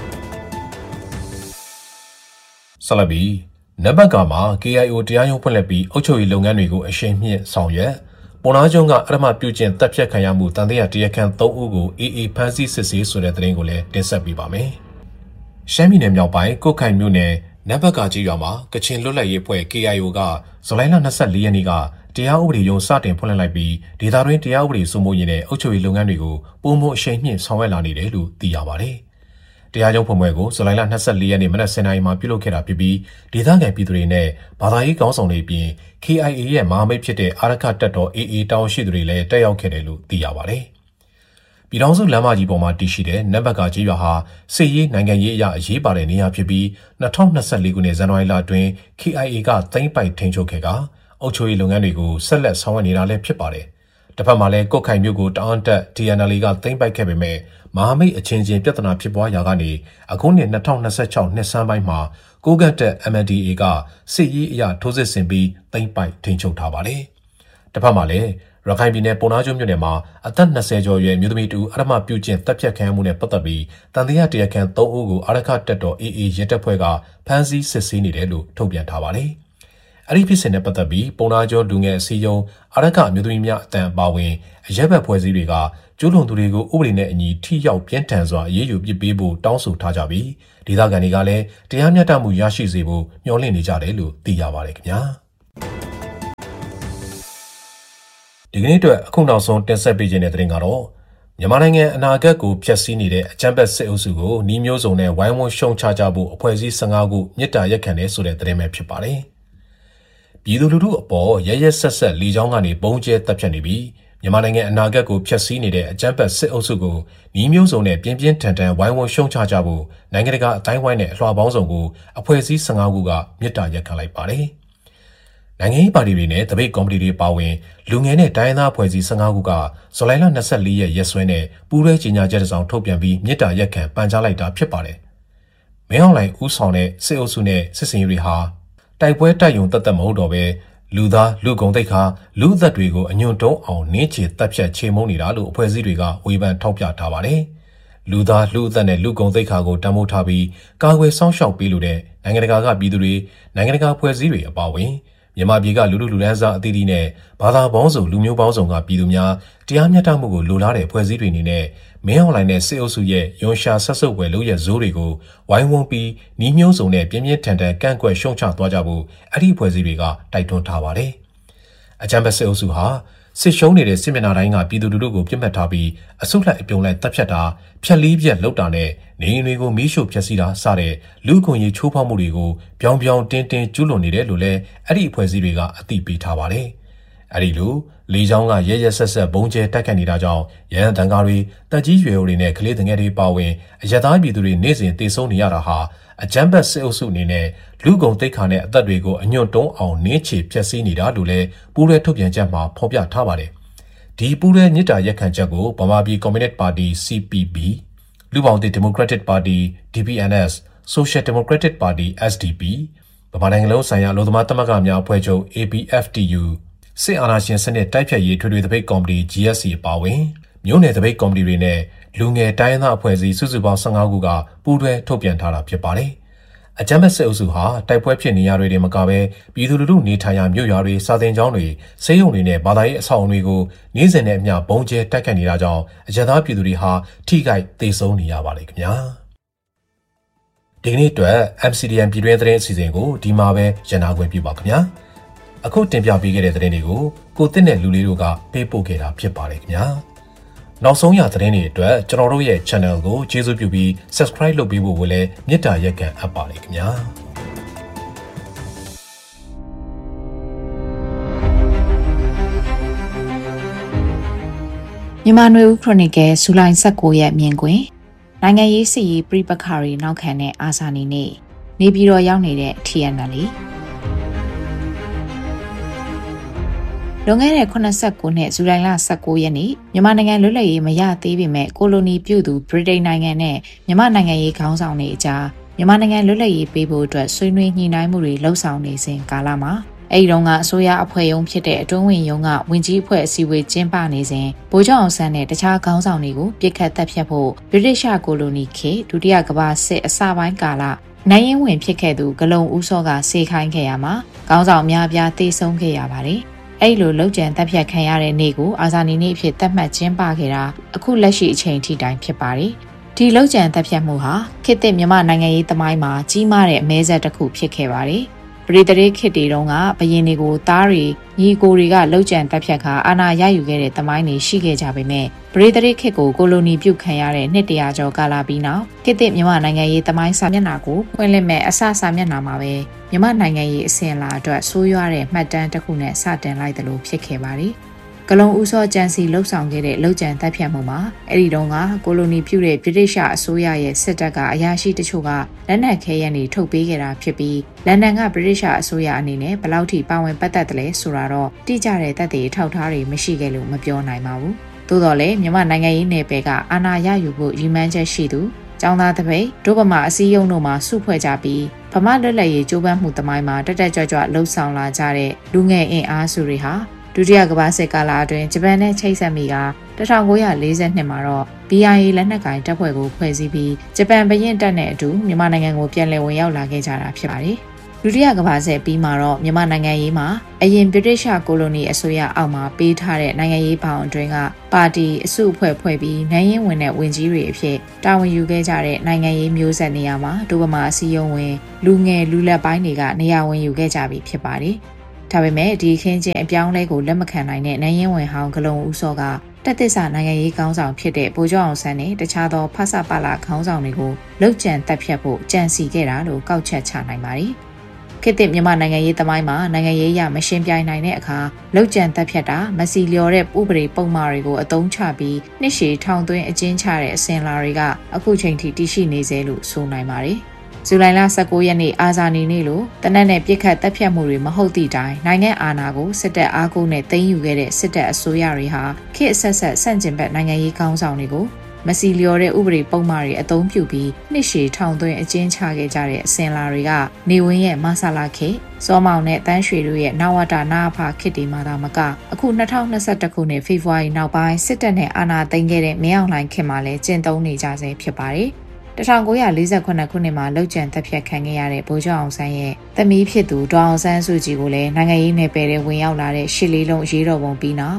ဆလဘီနဘက်ကမှာ KIO တရားရုံးဖွင့်လှစ်ပြီးအုပ်ချုပ်ရေးလုပ်ငန်းတွေကိုအရှိန်မြင့်ဆောင်ရွက်ပေါ်နာကျုံကအရမပြုကျင့်တပ်ဖြတ်ခံရမှုတန်တရားတရားခံ3ဦးကိုAAဖမ်းဆီးစစ်ဆေးဆိုတဲ့သတင်းကိုလည်းတင်ဆက်ပေးပါမယ်။ရှမ်းပြည်နယ်မြောက်ပိုင်းကုတ်ခိုင်မြို့နယ်နဘက်ကကြီးရွာမှာကချင်လွတ်လပ်ရေးအဖွဲ့ KIO ကဇူလိုင်လ24ရက်နေ့ကတရားဥပဒေရုံးစတင်ဖွင့်လှစ်လိုက်ပြီးဒေသတွင်းတရားဥပဒေစိုးမိုးရေးနဲ့အုပ်ချုပ်ရေးလုပ်ငန်းတွေကိုပုံမှန်အရှိန်မြင့်ဆောင်ရွက်လာနေတယ်လို့သိရပါတယ်။တရားရုံးဖွင့်ပွဲကိုဇူလိုင်လ24ရက်နေ့မနက်10:00 နာရီမှာပြုလုပ်ခဲ့တာဖြစ်ပြီးဒေသခံပြည်သူတွေနဲ့ဘာသာရေးခေါင်းဆောင်တွေအပြင် KIA ရဲ့မဟာမိတ်ဖြစ်တဲ့အာရခတပ်တော် AA တာဝန်ရှိသူတွေလည်းတက်ရောက်ခဲ့တယ်လို့သိရပါတယ်။ပြည်ထောင်စုလမ်းမကြီးပေါ်မှာတည်ရှိတဲ့နဘက်ကကြီးရွာဟာစစ်ရေးနိုင်ငံရေးအရာအရေးပါတဲ့နေရာဖြစ်ပြီး2024ခုနှစ်ဇန်နဝါရီလအတွင်း KIA ကသိမ်းပိုက်ထိန်းချုပ်ခဲ့ကအုပ်ချုပ်ရေးလုပ်ငန်းတွေကိုဆက်လက်ဆောင်ရွက်နေတာလည်းဖြစ်ပါတယ်။တစ်ဖက်မှာလည်းကုတ်ခိုင်မြို့ကိုတအန်းတက် TNL ကသိမ်းပိုက်ခဲ့ပေမဲ့မဟာမိတ်အချင်းချင်းပြဿနာဖြစ်ပွားရာကနေအခုနှစ်2026နှစ်ဆန်းပိုင်းမှာကိုကတ်တက် MNDAA ကစစ်ရေးအရာထိုးစစ်ဆင်ပြီးသိမ်းပိုက်ထိန်းချုပ်ထားပါတယ်။တစ်ဖက်မှာလည်းခိုင်ပြည်နယ်ပုံနာကျုံမြို့နယ်မှာအသက်20ကျော်အရွယ်မြို့သမီးတူအရမပြုကျင့်တပ်ဖြတ်ခံမှုနဲ့ပတ်သက်ပြီးတန်တရားတရားခံ3ဦးကိုအာရခတက်တော် AA ရဲတပ်ဖွဲ့ကဖမ်းဆီးစစ်ဆေးနေတယ်လို့ထုတ်ပြန်ထားပါတယ်။အဲ့ဒီဖြစ်စဉ်နဲ့ပတ်သက်ပြီးပုံနာကျော်လူငယ်အစည်းအရုံးအာရခမြို့သမီးများအတန်ပါဝင်အရက်ဘက်ဖွဲ့စည်းတွေကကျူးလွန်သူတွေကိုဥပဒေနဲ့အညီထိရောက်ပြင်းထန်စွာအရေးယူပစ်ပေးဖို့တောင်းဆိုထားကြပြီးဒေသခံတွေကလည်းတရားမျှတမှုရရှိစေဖို့မျှော်လင့်နေကြတယ်လို့သိရပါတယ်ခင်ဗျာ။ဒီကနေ့အတွက်အခုနောက်ဆုံးတင်ဆက်ပေးခြင်းတဲ့သတင်းကတော့မြန်မာနိုင်ငံအနာဂတ်ကိုဖျက်ဆီးနေတဲ့အကြမ်းဖက်စစ်အုပ်စုကိုနှီးမျိုးစုံနဲ့ဝိုင်းဝန်းရှုံချကြဖို့အဖွဲ့အစည်း15ခုမြစ်တာရက်ခံတယ်ဆိုတဲ့သတင်းပဲဖြစ်ပါတယ်။ပြည်သူလူထုအပေါ်ရရဆက်ဆက်လေကြောင်းကနေပုံကျဲတပ်ဖြတ်နေပြီးမြန်မာနိုင်ငံအနာဂတ်ကိုဖျက်ဆီးနေတဲ့အကြမ်းဖက်စစ်အုပ်စုကိုနှီးမျိုးစုံနဲ့ပြင်းပြင်းထန်ထန်ဝိုင်းဝန်းရှုံချကြဖို့နိုင်ငံတကာအတိုင်းဝိုင်းနဲ့အလွှာပေါင်းစုံကိုအဖွဲ့အစည်း15ခုကမြစ်တာရက်ခံလိုက်ပါတယ်။နိုင်ငံရေးပါတီတွေနဲ့တပိတ်ကော်မတီတွေပါဝင်လူငယ်နဲ့တိုင်းရင်းသားအဖွဲ့အစည်း15ခုကဇူလိုင်လ24ရက်ရက်စွဲနဲ့ပူးတွဲကြေညာချက်တစ်စောင်ထုတ်ပြန်ပြီးမြစ်တာရက်ခံပန်ကြားလိုက်တာဖြစ်ပါတယ်။မင်းအောင်လှိုင်ဦးဆောင်တဲ့စစ်အုပ်စုနဲ့စစ်စင်ရေးတွေဟာတိုက်ပွဲတိုက်ရုံတသက်မဟုတ်တော့ပဲလူသားလူကုန်သိက္ခာလူအသက်တွေကိုအညွန့်တုံးအောင်နင်းချေတပ်ဖြတ်ချေမှုန်းနေတာလို့အဖွဲ့အစည်းတွေကဝေဖန်ထောက်ပြထားပါတယ်။လူသားလူအသက်နဲ့လူကုန်သိက္ခာကိုတန်ဖိုးထားပြီးကာကွယ်စောင့်ရှောက်ပေးလို့တဲ့နိုင်ငံတကာကပြည်သူတွေနိုင်ငံတကာအဖွဲ့အစည်းတွေအပါအဝင်မြန်မာပြည်ကလူလူလန်းစားအသီးသီးနဲ့ဘာသာပေါင်းစုံလူမျိုးပေါင်းစုံကပြည်သူများတရားမျှတမှုကိုလိုလားတဲ့ဖွဲ့စည်းတွေအနေနဲ့မင်းအောင်လှိုင်နဲ့စစ်အုပ်စုရဲ့ယွန်ရှာဆက်စုပ်ဝယ်လို့ရဲ့ဇိုးတွေကိုဝိုင်းဝန်းပြီးနှီးမျိုးစုံနဲ့ပြင်းပြင်းထန်ထန်ကန့်ကွက်ရှုံချသွားကြဖို့အဲ့ဒီဖွဲ့စည်းတွေကတိုက်တွန်းထားပါတယ်။အကြမ်းဖက်စစ်အုပ်စုဟာစစ်ရှုံးနေတဲ့စစ်မျက်နှာတိုင်းကပြည်သူလူထုကိုပြစ်မှတ်ထားပြီးအစုလိုက်အပြုံလိုက်တပ်ဖြတ်တာဖျက်လီးပြက်လုပ်တာနဲ့နေအိမ်တွေကိုမီးရှို့ဖျက်ဆီးတာစတဲ့လူ့အခွင့်အရေးချိုးဖောက်မှုတွေကိုပြောင်ပြောင်တင်းတင်းကျူးလွန်နေတယ်လို့လည်းအဲ့ဒီအဖွဲ့အစည်းတွေကအသိပေးထားပါတယ်။အဲ့ဒီလိုလေကြောင်းကရဲရဲဆက်ဆက်ဘုံကျဲတိုက်ခတ်နေတာကြောင့်ရဟန်းတန်ကားတွေတက်ကြီးရွယ်အိုတွေနဲ့ကလေးငယ်တွေပါဝင်အရက်သားပြည်သူတွေနေ့စဉ်တေဆုံးနေရတာဟာအကြမ်းဖက်စစ်အုပ်စုအနေနဲ့လူကုန်သိက္ခာနဲ့အသက်တွေကိုအညွန့်တုံးအောင်နင်းချေဖျက်ဆီးနေတာလို့လည်းပူးရဲထုတ်ပြန်ချက်မှာဖော်ပြထားပါတယ်။ဒီပူးရဲမြစ်တာရက်ခံချက်ကိုဗမာပြည်ကွန်မြူနစ်ပါတီ CPP လူပေါင်းဒီမိုကရက်တစ်ပါတီ DPNS Social Democratic Party SDP ဗမာနိုင်ငံလုံးဆိုင်ရာလူသမားသမဂ္ဂများအဖွဲ့ချုပ် ABFTU စစ်အာဏာရှင်စနစ်တိုက်ဖြတ်ရေးထွေထွေသပိတ်ကော်မတီ GSC အပါအဝင်မြို့နယ်သပိတ်ကော်မတီတွေနဲ့လူငယ်တိုင်းရင်းသားအဖွဲ့အစည်းစုစုပေါင်း15ခုကပူးတွဲထုတ်ပြန်ထားတာဖြစ်ပါတယ်။အကြမ်းဖက်စစ်အုပ်စုဟာတိုက်ပွဲဖြစ်နေရတွေမကဘဲပြည်သူလူထုနေထိုင်ရာမြို့ရွာတွေစာသင်ကျောင်းတွေဆေးရုံတွေနဲ့ဘာသာရေးအဆောက်အအုံတွေကိုနေ့စဉ်နဲ့အမျှဘုံကျဲတိုက်ခတ်နေတာကြောင့်အကြမ်းသားပြည်သူတွေဟာထိခိုက်သေဆုံးနေရပါလေခင်ဗျာ။ဒီကနေ့အတွက် MCDN ပြည်တွင်းသတင်းအစီအစဉ်ကိုဒီမှာပဲရန်နာခွင့်ပြုပါခင်ဗျာ။အခုတင်ပြပေးခဲ့တဲ့သတင်းတွေကိုကိုတစ်နဲ့လူလေးတို့ကပေးပို့ခဲ့တာဖြစ်ပါတယ်ခင်ဗျာ။နောက်ဆုံးရသတင်းတွေအတွက်ကျွန်တော်တို့ရဲ့ channel ကိုကျေးဇူးပြုပြီး subscribe လုပ်ပေးဖို့ကိုလည်းမေတ္တာရက်ခံအပ်ပါတယ်ခင်ဗျာမြန်မာနွေဦးခရိုနီကယ်ဇူလိုင်19ရက်မြင်ကွင်းနိုင်ငံရေးစစ်ရေးပြပခါရီနောက်ခံတဲ့အာဇာနည်နေ့နေပြည်တော်ရောက်နေတဲ့ TNL လွန်ခဲ့တဲ့89နှစ်ဇူလိုင်လ19ရက်နေ့မြန်မာနိုင်ငံလွတ်လပ်ရေးမရသေးပေမဲ့ကိုလိုနီပြုသူဗြိတိန်နိုင်ငံနဲ့မြန်မာနိုင်ငံရေးခေါင်းဆောင်တွေအကြားမြန်မာနိုင်ငံလွတ်လပ်ရေးပေးဖို့အတွက်ဆွေးနွေးညှိနှိုင်းမှုတွေလှုပ်ဆောင်နေစဉ်ကာလမှာအဲဒီတုန်းကအစိုးရအဖွဲ့ရုံးဖြစ်တဲ့အတွင်းဝင်ရုံးကဝင်ကြီးအဖွဲ့အစည်းအဝေးကျင်းပနေစဉ်ဗိုလ်ချုပ်အောင်ဆန်းနဲ့တခြားခေါင်းဆောင်တွေကိုပြစ်ခတ်တပ်ဖြတ်ဖို့ဗြိတိရှကိုလိုနီခေတ်ဒုတိယကမ္ဘာစစ်အစပိုင်းကာလနိုင်ရင်ဝင်ဖြစ်ခဲ့သူဂလုံဦးစောကစေခိုင်းခဲ့ရမှာခေါင်းဆောင်အများပြားသေဆုံးခဲ့ရပါတယ်အဲ့လိုလောက်ကျန်တပ်ဖြတ်ခံရတဲ့နေ့ကိုအာဇာနည်နေ့အဖြစ်သတ်မှတ်ကျင်းပခဲ့တာအခုလက်ရှိအချိန်ထိတိုင်ဖြစ်ပါတယ်။ဒီလောက်ကျန်တပ်ဖြတ်မှုဟာခေတ်သစ်မြန်မာနိုင်ငံရေးသမိုင်းမှာကြီးမားတဲ့အမဲဆက်တစ်ခုဖြစ်ခဲ့ပါတယ်။ပရိသေခေတ်တွေတုန်းကဘရင်တွေကိုသားတွေညီကိုတွေကလောက်ကျန်တပ်ဖြတ်ခါအာဏာရယူခဲ့တဲ့သမိုင်းတွေရှိခဲ့ကြပေမဲ့ပရိသေခေတ်ကိုကိုလိုနီပြုတ်ခံရတဲ့နှစ်တရာကျော်ကာလပြီးနောက်ခေတ်သစ်မြန်မာနိုင်ငံရေးသမိုင်းစာမျက်နှာကိုဖွင့်လှစ်မဲ့အစစာမျက်နှာမှာပဲမြန်မာနိုင်ငံရေးအစဉ်အလာအတွက်ဆိုးရွားတဲ့မှတ်တမ်းတစ်ခုနဲ့စတင်လိုက်သလိုဖြစ်ခဲ့ပါတယ်။ကလုံဦးစောကျန်စီလှုပ်ဆောင်ခဲ့တဲ့လောက်ကျန်တပ်ဖြတ်မှုမှာအဲ့ဒီတုန်းကကိုလိုနီပြုတ်တဲ့ဗြိတိရှအစိုးရရဲ့စစ်တပ်ကအရာရှိတချို့ကလက်နက်ခဲယမ်းတွေထုတ်ပေးခဲ့တာဖြစ်ပြီးလန်ဒန်ကဗြိတိရှအစိုးရအနေနဲ့ဘယ်လောက်ထိပါဝင်ပတ်သက်တယ်လဲဆိုတာတော့တိကျတဲ့သက်သေထောက်ထားတွေမရှိခဲ့လို့မပြောနိုင်ပါဘူး။သို့တော်လည်းမြန်မာနိုင်ငံရေးနယ်ပယ်ကအာဏာရယူဖို့ရည်မှန်းချက်ရှိသူကျောင်းသားတပိတ်ဒုဗမာအစည်းအရုံးတို့မှစုဖွဲ့ကြပြီးဗမာလွတ်လပ်ရေးကြိုးပမ်းမှုသမိုင်းမှာတက်တက်ကြွကြွလှုပ်ဆောင်လာကြတဲ့လူငယ်အင်အားစုတွေဟာဒုတိယကမ္ဘာစစ်ကာလအတွင်းဂျပန်နဲ့ချိတ်ဆက်မိက1942မှာတော့ BIA လက်နက်ကင်တပ်ဖွဲ့ကိုဖွဲ့စည်းပြီးဂျပန်ဘရင်တပ်နဲ့အတူမြန်မာနိုင်ငံကိုပြန်လည်ဝင်ရောက်လာခဲ့ကြတာဖြစ်ပါတယ်။ဒုတိယကမ္ဘာစစ်ပြီးမှာတော့မြန်မာနိုင်ငံရေးမှာအရင်ဗြိတိရှကိုလိုနီအစိုးရအောက်မှာပေးထားတဲ့နိုင်ငံရေးဘောင်အတွင်းကပါတီအစုအဖွဲ့ဖွဲ့ပြီးနိုင်ရင်ဝင်တဲ့ဝင်ကြီးတွေအဖြစ်တာဝန်ယူခဲ့ကြတဲ့နိုင်ငံရေးမျိုးဆက်နေရာမှာဒုဗမာအစည်းအရုံးဝင်လူငယ်လူလက်ပိုင်းတွေကနေရာဝင်ယူခဲ့ကြပြီဖြစ်ပါတယ်။ဒါပေမဲ့ဒီခင်းချင်းအပြောင်းလဲကိုလက်မခံနိုင်တဲ့နိုင်ရင်ဝင်ဟောင်းဂလုံဦးစောကတက်သစ္စာနိုင်ငံရေးခေါင်းဆောင်ဖြစ်တဲ့ဗိုလ်ချုပ်အောင်ဆန်းနဲ့တခြားသောဖဆပလခေါင်းဆောင်တွေကိုလှုပ်ကြံတက်ဖြတ်ဖို့ကြံစီခဲ့တာလို့ကောက်ချက်ချနိုင်ပါတယ်။ခေတ်သစ်မြန်မာနိုင်ငံရေးသမိုင်းမှာနိုင်ငံရေးအရမရှင်းပြိုင်နိုင်တဲ့အခါလှုပ်ကြံတက်ဖြတ်တာမစီလျော်တဲ့ဥပဒေပုံမှားတွေကိုအသုံးချပြီးနှစ်ရှည်ထောင်သွင်းအကျဉ်းချတဲ့အစဉ်လာတွေကအခုချိန်ထိတည်ရှိနေစေလို့ဆိုနိုင်ပါတယ်။ဇူလိုင်လ19ရက်နေ့အာဇာနည်နေ့လို့တနက်နဲ့ပြစ်ခတ်တပ်ဖြတ်မှုတွေမဟုတ်သည့်တိုင်နိုင်ငံအာဏာကိုစစ်တပ်အားကိုးနဲ့သိမ်းယူခဲ့တဲ့စစ်တပ်အစိုးရတွေဟာခေတ်အဆက်ဆက်ဆန့်ကျင်ဘက်နိုင်ငံရေးခေါင်းဆောင်တွေကိုမစီလျော်တဲ့ဥပဒေပုံမှားတွေအသုံးပြုပြီးနှစ်ရှည်ထောင်သွင်းအကျဉ်းချခဲ့ကြတဲ့အစဉ်လာတွေကနေဝင်းရဲ့မဆလာခေတ်စောမောင်နဲ့တန်းရွှေတို့ရဲ့နဝတာနာဖခေတ်ဒီမှာသာမကအခု2021ခုနှစ်ဖေဖော်ဝါရီနောက်ပိုင်းစစ်တပ်နဲ့အာဏာသိမ်းခဲ့တဲ့မင်းအောင်လှိုင်ခေတ်မှာလည်းကျင့်သုံးနေကြဆဲဖြစ်ပါတယ်။1948ခုနှစ်မှာလှုပ်ကြံတက်ဖြတ်ခံခဲ့ရတဲ့ဗိုလ်ချုပ်အောင်ဆန်းရဲ့သမီးဖြစ်သူဒေါအောင်ဆန်းစုကြည်ကိုလည်းနိုင်ငံရေးနယ်ပယ်ထဲဝင်ရောက်လာတဲ့ရှစ်လေးလုံးအရေးတော်ပုံပြီးနောက်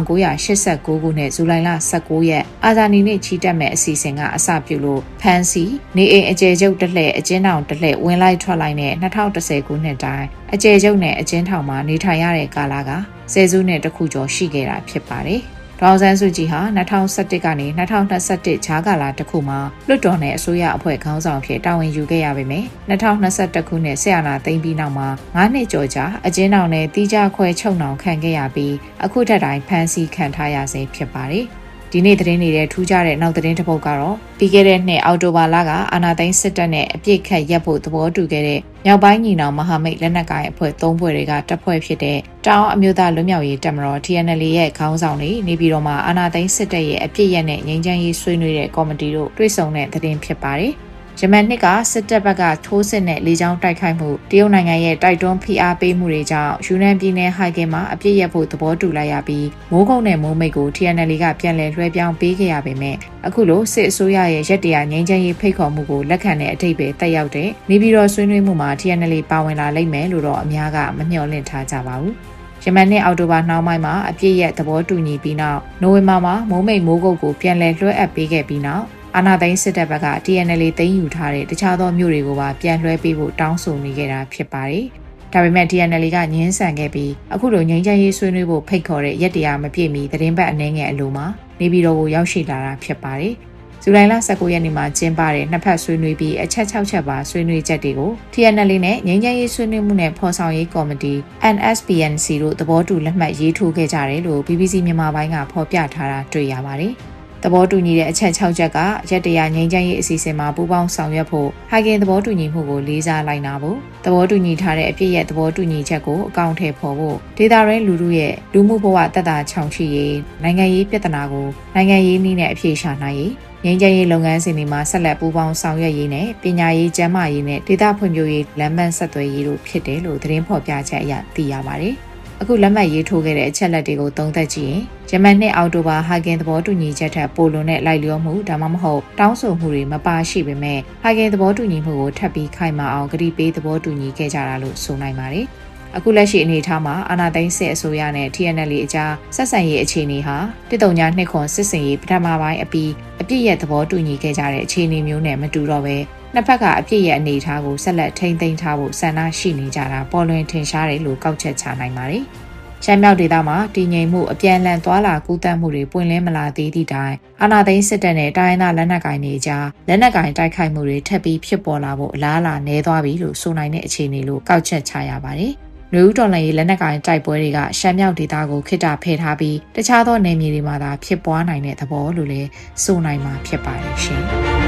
1989ခုနှစ်ဇူလိုင်လ19ရက်အာဇာနည်နေ့ချီတက်မဲ့အစီအစဉ်ကအစပြုလို့ဖန်စီနေအိမ်အကျယ်ချုပ်တစ်လှည့်အကျဉ်းထောင်တစ်လှည့်ဝင်လိုက်ထွက်လိုက်နဲ့2010ခုနှစ်တိုင်းအကျယ်ချုပ်နဲ့အကျဉ်းထောင်မှာနေထိုင်ရတဲ့ကာလကဆယ်စုနှစ်တစ်ခုကျော်ရှိခဲ့တာဖြစ်ပါတယ်။ဒေါအောင်ဆန်းစုကြည်ဟာ2011ကနေ2021ဂျာကာလတစ်ခုမှာလွှတ်တော်နဲ့အစိုးရအဖွဲ့ခေါင်းဆောင်ဖြစ်တာဝန်ယူခဲ့ရပေမယ့်2021ခုနှစ်ဆရာနာသိမ်းပြီးနောက်မှာ9နှစ်ကျော်ကြာအကျဉ်းထောင်နဲ့တီးခြားခွဲချုပ်နှောင်ခံခဲ့ရပြီးအခုထက်တိုင်ဖမ်းဆီးခံထားရဆဲဖြစ်ပါတယ်။ဒီနေ့သတင်းနေတဲ့ထူးခြားတဲ့နောက်သတင်းတစ်ပုဒ်ကတော့ပြီးခဲ့တဲ့နှစ်အောက်တိုဘာလကအာဏာသိမ်းစစ်တပ်နဲ့အပြစ်ခတ်ရပ်ဖို့သဘောတူခဲ့တဲ့မြောက်ပိုင်းညီနောင်မဟာမိတ်လက်နက်ကိုင်အဖွဲ့၃ဖွဲ့တွေကတပ်ဖွဲ့ဖြစ်တဲ့တောင်အမျိုးသားလွတ်မြောက်ရေးတပ်မတော် TNL ရဲ့ခေါင်းဆောင်တွေနေပြည်တော်မှာအာဏာသိမ်းစစ်တပ်ရဲ့အပြစ်ရက်နဲ့ငြိမ်းချမ်းရေးဆွေးနွေးတဲ့ကော်မတီတို့တွေ့ဆုံတဲ့သတင်းဖြစ်ပါတယ်။ဂျမန်နှစ်ကစစ်တပ်ဘက်ကထိုးစစ်နဲ့လေကြောင်းတိုက်ခိုက်မှုတရုတ်နိုင်ငံရဲ့တိုက်တွန်းဖိအားပေးမှုတွေကြောင့်ယူနန်ပြည်နယ်ဟိုက်ကင်မှာအပြစ်ရက်ဖို့သဘောတူလိုက်ရပြီးမိုးကုတ်နဲ့မိုးမိတ်ကို TNL ကပြန်လည်လွှဲပြောင်းပေးခဲ့ရပေမဲ့အခုလိုစစ်အစိုးရရဲ့ရက်တရာငြိမ်းချမ်းရေးဖိတ်ခေါ်မှုကိုလက်ခံတဲ့အထိပ္ပယ်တက်ရောက်တဲ့နေပြည်တော်ဆွေးနွေးမှုမှာ TNL ပါဝင်လာလိမ့်မယ်လို့တော့အများကမမျှော်လင့်ထားကြပါဘူး။ယမန်နဲ့အောက်တိုဘာနှောင်းပိုင်းမှာအပြည့်ရဲ့သဘောတူညီပြီးနောက်နိုဝင်ဘာမှာမိုးမိတ်မိုးကုတ်ကိုပြန်လည်လွှဲအပ်ပေးခဲ့ပြီးနောက်အာဏာသိမ်းစစ်တပ်ဘက်က TNL သိမ်းယူထားတဲ့တခြားသောမြို့တွေကိုပါပြန်လွှဲပေးဖို့တောင်းဆိုနေခဲ့တာဖြစ်ပါတယ်။ဒါပေမဲ့ TNL ကငြင်းဆန်ခဲ့ပြီးအခုလိုငြိမ်းချမ်းရေးဆွေးနွေးဖို့ဖိတ်ခေါ်တဲ့ရက်တရာမပြည့်မီသတင်းပတ်အနှဲငယ်အလိုမှာနေပြည်တော်ကိုရောက်ရှိလာတာဖြစ်ပါတယ်။ဇူလိုင်လ19ရက်နေ့မှာကျင်းပတဲ့နှစ်ဖက်ဆွေးနွေးပြီးအချက်6ချက်ပါဆွေးနွေးချက်တွေကို TNL နဲ့ငြိမ်းချမ်းရေးဆွေးနွေးမှုနဲ့ဖော်ဆောင်ရေးကော်မတီ NSPNC တို့သဘောတူလက်မှတ်ရေးထိုးခဲ့ကြတယ်လို့ BBC မြန်မာပိုင်းကဖော်ပြထားတာတွေ့ရပါတယ်။သဘောတူညီတဲ့အချက်6ချက်ကရက်တရာငြိမ်းချမ်းရေးအစီအစဉ်မှာပူးပေါင်းဆောင်ရွက်ဖို့ဟိုက်ကင်သဘောတူညီမှုကိုလေးစားလိုက်နာဖို့သဘောတူညီထားတဲ့အပြည့်ရဲ့သဘောတူညီချက်ကိုအကောင့်ထဲပေါ်ဖို့ဒေတာရင်းလူထုရဲ့လူမှုဘဝတက်တာချောင်ချရေးနိုင်ငံရေးပြဿနာကိုနိုင်ငံရေးနည်းနဲ့အဖြေရှာနိုင်ရေးငြိမ်းချမ်းရေးလုပ်ငန်းစဉ်တွေမှာဆက်လက်ပူးပေါင်းဆောင်ရွက်ရေးနဲ့ပညာရေးကျန်းမာရေးနဲ့ဒေသဖွံ့ဖြိုးရေးလမ်းပန်းဆက်သွယ်ရေးတို့ဖြစ်တယ်လို့သတင်းဖော်ပြချက်အရသိရပါတယ်။အခုလက်မှတ်ရေးထိုးခဲ့တဲ့အချက်လက်တွေကိုသုံးသပ်ကြည့်ရင်ဂျမန်နှစ်အောက်တိုဘာဟိုက်ကင်သဘောတူညီချက်ထက်ပိုလွန်တဲ့လိုက်လျောမှုဒါမှမဟုတ်တောင်းဆိုမှုတွေမပါရှိပေမဲ့ဟိုက်ကင်သဘောတူညီမှုကိုထပ်ပြီးခိုင်မာအောင်ကတိပေးသဘောတူညီခဲ့ကြတာလို့ဆိုနိုင်ပါတယ်။အခုလက်ရှိအနေအထားမှာအာဏာသိမ်းစစ်အစိုးရနဲ့ TNL အကြားဆက်ဆံရေးအခြေအနေဟာ139ခွန်စစ်စင်ရေးပထမပိုင်းအပြီးအပြည့်ရဲ့သဘောတူညီခဲ့ကြတဲ့အခြေအနေမျိုးနဲ့မတူတော့ပဲနှစ်ဖက်ကအပြည့်ရဲ့အနေအထားကိုဆက်လက်ထိန်းသိမ်းထားဖို့ဆန္ဒရှိနေကြတာပေါ်လွင်ထင်ရှားတယ်လို့ကောက်ချက်ချနိုင်ပါတယ်။ရှမ်းမြောက်ဒေသမှာတည်ငြိမ်မှုအပြန်အလှန်သွာလာကူးသန်းမှုတွေပွင့်လင်းမလာသေးသည့်တိုင်အာဏာသိမ်းစစ်တပ်နဲ့တိုင်းရင်းသားလက်နက်ကိုင်တွေကြားလက်နက်ကိုင်တိုက်ခိုက်မှုတွေထပ်ပြီးဖြစ်ပေါ်လာဖို့အလားအလာနည်းသွားပြီလို့ဆိုနိုင်တဲ့အခြေအနေလို့ကောက်ချက်ချရပါတယ်။နွေဦးတော်လှန်ရေးလက်နက်ကိုင်တိုက်ပွဲတွေကရှမ်းမြောက်ဒေသကိုခိတ္တဖယ်ထားပြီးတခြားသောနယ်မြေတွေမှာသာဖြစ်ပွားနိုင်တဲ့သဘောလို့လည်းဆိုနိုင်မှာဖြစ်ပါတယ်ရှင်။